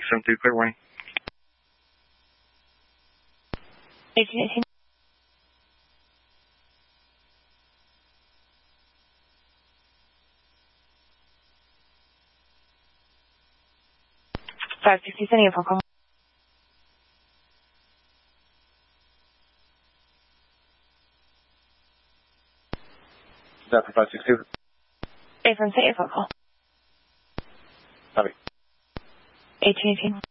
672, clear warning. 1818. 560, sending a phone call. Is that for 562? Affirm, send your phone call. Copy. 1818.